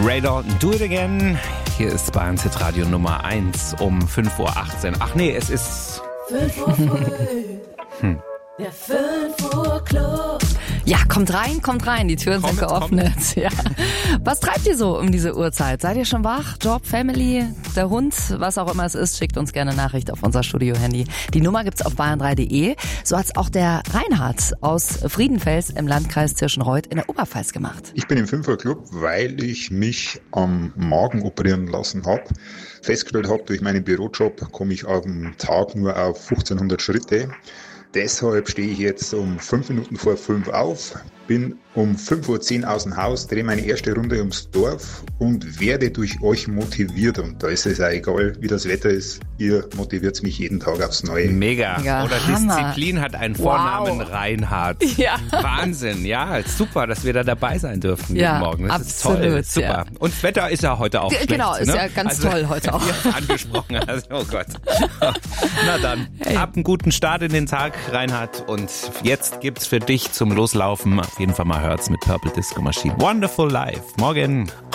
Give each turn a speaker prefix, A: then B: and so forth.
A: Radar, Do It Again. Hier ist Bayern Hit Radio Nummer 1 um 5.18 Uhr. Ach nee, es ist
B: 5 Uhr früh. Der 5 Uhr Club.
C: Ja, kommt rein, die Türen sind geöffnet. Ja. Was treibt ihr so um diese Uhrzeit? Seid ihr schon wach? Job, Family, der Hund, was auch immer es ist, schickt uns gerne eine Nachricht auf unser Studio-Handy. Die Nummer gibt's auf bayern3.de. So hat's auch der Reinhard aus Friedenfels im Landkreis Tirschenreuth in der Oberpfalz gemacht.
D: Ich bin im 5er Club, weil ich mich am Magen operieren lassen habe. Festgestellt habe, durch meinen Bürojob komme ich am Tag nur auf 1500 Schritte. Deshalb stehe ich jetzt um 5 Minuten vor 5 auf, bin um 5.10 Uhr aus dem Haus, drehe meine erste Runde ums Dorf und werde durch euch motiviert. Und da ist es auch egal, wie das Wetter ist, ihr motiviert mich jeden Tag aufs Neue.
A: Mega. Oder
C: Hammer.
A: Disziplin hat einen Vornamen,
C: Wow.
A: Reinhard.
C: Ja.
A: Wahnsinn, ja, super, dass wir da dabei sein dürfen
C: Ja,
A: jeden Morgen. Das
C: absolut,
A: ist toll, super.
C: ja.
A: Und das Wetter ist ja heute auch schlecht.
C: Genau, ist
A: ne?
C: ja ganz toll heute auch.
A: Wie du es angesprochen hast, oh Gott. Na dann, habt einen guten Start in den Tag, Reinhard. Und jetzt gibt's für dich zum Loslaufen auf jeden Fall mal Hurts mit Purple Disco Machine. Wonderful Life. Morgen.